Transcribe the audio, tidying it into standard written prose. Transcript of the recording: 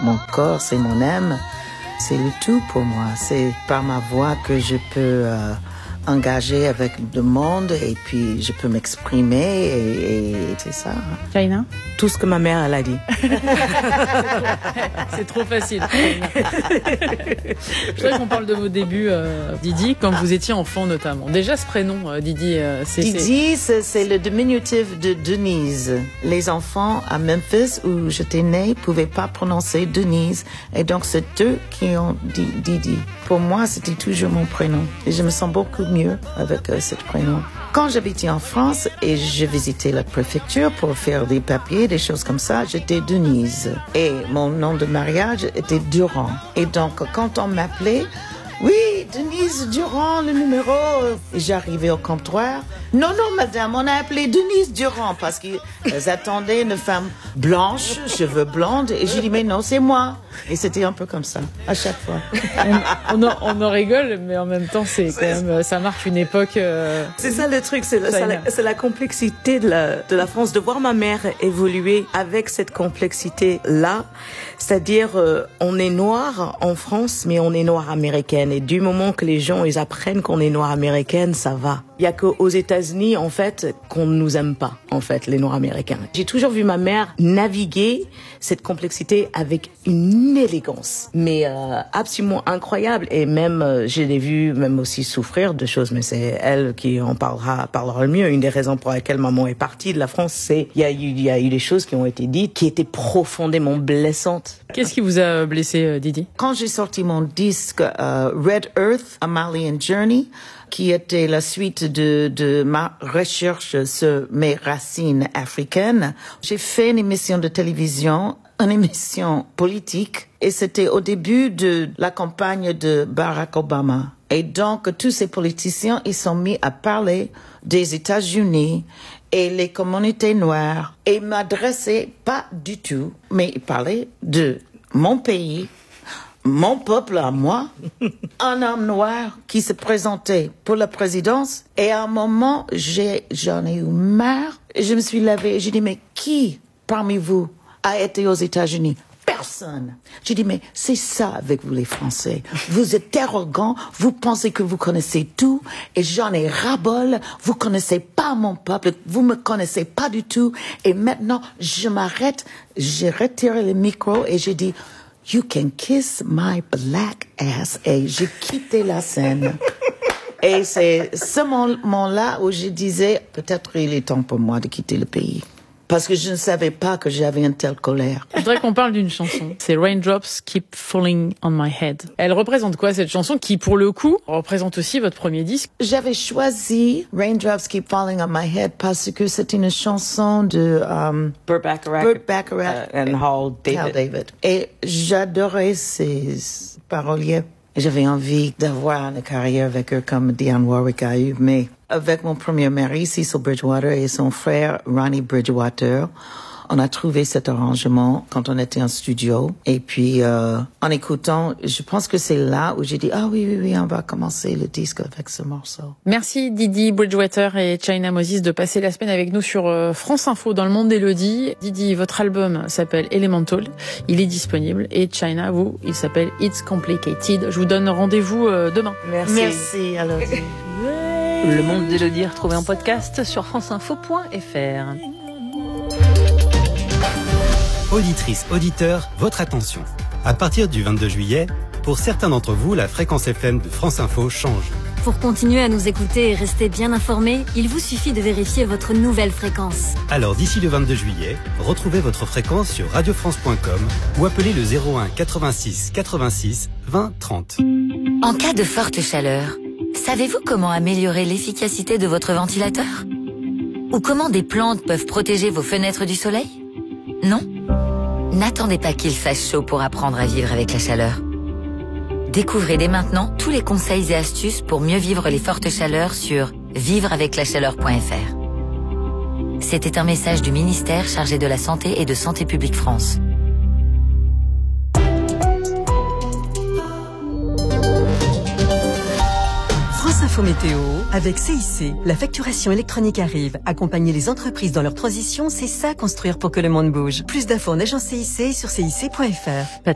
mon corps, c'est mon âme. C'est le tout pour moi. C'est par ma voix que je peux engager avec le monde et puis je peux m'exprimer et c'est ça. China? Tout ce que ma mère elle a dit. C'est trop facile. Je voudrais qu'on parle de vos débuts, Didi, quand vous étiez enfant notamment. Déjà ce prénom, Didi, Didi, c'est le diminutif de Denise. Les enfants à Memphis où j'étais née pouvaient pas prononcer Denise et donc c'est eux qui ont dit Didi. Pour moi, c'était toujours mon prénom et je me sens beaucoup mieux avec ce prénom. Quand j'habitais en France et je visitais la préfecture pour faire des papiers, des choses comme ça, j'étais Denise. Et mon nom de mariage était Durand. Et donc, quand on m'appelait, oui, Denise Durand, le numéro. J'arrivais au comptoir. Non, madame, on a appelé Denise Durand parce qu'ils attendaient une femme blanche, cheveux blondes. Et j'ai dit, mais non, c'est moi. Et c'était un peu comme ça, à chaque fois. On en rigole, mais en même temps, c'est quand même, ça marque une époque. C'est ça le truc, c'est la complexité de la France, de voir ma mère évoluer avec cette complexité-là. C'est-à-dire, on est noir en France, mais on est noir américaine. Et du moment que les gens, ils apprennent qu'on est noir américaine, ça va. Il y a qu'aux États-Unis, en fait, qu'on ne nous aime pas, en fait, les noirs américains. J'ai toujours vu ma mère naviguer cette complexité avec une élégance, mais absolument incroyable. Et même, je l'ai vu même aussi souffrir de choses, mais c'est elle qui en parlera le mieux. Une des raisons pour lesquelles maman est partie de la France, c'est il y a eu des choses qui ont été dites qui étaient profondément blessantes. Qu'est-ce qui vous a blessé, Didi? Quand j'ai sorti mon disque Red Earth, A Malian Journey, qui était la suite de ma recherche sur mes racines africaines, j'ai fait une émission de télévision, une émission politique, et c'était au début de la campagne de Barack Obama. Et donc, tous ces politiciens, ils sont mis à parler des États-Unis et les communautés noires, et m'adressaient pas du tout, mais ils parlaient de mon pays, mon peuple à moi, un homme noir qui se présentait pour la présidence. Et à un moment, j'en ai eu marre. Je me suis levée et j'ai dit, mais qui parmi vous a été aux États-Unis? Personne. J'ai dit, mais c'est ça avec vous les Français. Vous êtes arrogants, vous pensez que vous connaissez tout, et j'en ai ras-bol, vous connaissez pas mon peuple, vous me connaissez pas du tout, et maintenant, je m'arrête, j'ai retiré le micro et j'ai dit, you can kiss my black ass, et j'ai quitté la scène. Et c'est ce moment-là où je disais, peut-être il est temps pour moi de quitter le pays. Parce que je ne savais pas que j'avais une telle colère. Je voudrais qu'on parle d'une chanson. C'est Raindrops Keep Falling on My Head. Elle représente quoi, cette chanson, qui, pour le coup, représente aussi votre premier disque? J'avais choisi Raindrops Keep Falling on My Head parce que c'est une chanson de Burt Bacharach and Hal David. Et j'adorais ces paroliers. J'avais envie d'avoir une carrière avec eux comme Dionne Warwick a eu, mais avec mon premier mari, Cecil Bridgewater, et son frère, Ronnie Bridgewater, on a trouvé cet arrangement quand on était en studio. Et puis, en écoutant, je pense que c'est là où j'ai dit, ah oui, on va commencer le disque avec ce morceau. Merci Didi Bridgewater et China Moses de passer la semaine avec nous sur France Info dans le monde d'Elodie. Didi, votre album s'appelle Elemental, il est disponible. Et China, vous, il s'appelle It's Complicated. Je vous donne rendez-vous demain. Merci Elodie. Le monde d'Elodie retrouvé en podcast sur franceinfo.fr. Auditrices, auditeurs, votre attention. À partir du 22 juillet, pour certains d'entre vous, la fréquence FM de France Info change. Pour continuer à nous écouter et rester bien informés, il vous suffit de vérifier votre nouvelle fréquence. Alors d'ici le 22 juillet, retrouvez votre fréquence sur radiofrance.com ou appelez le 01 86 86 20 30. En cas de forte chaleur, savez-vous comment améliorer l'efficacité de votre ventilateur? Ou comment des plantes peuvent protéger vos fenêtres du soleil? Non? N'attendez pas qu'il fasse chaud pour apprendre à vivre avec la chaleur. Découvrez dès maintenant tous les conseils et astuces pour mieux vivre les fortes chaleurs sur vivreaveclachaleur.fr. C'était un message du ministère chargé de la Santé et de Santé publique France. France Info Météo, avec CIC, la facturation électronique arrive. Accompagner les entreprises dans leur transition, c'est ça construire pour que le monde bouge. Plus d'infos en agence CIC sur cic.fr.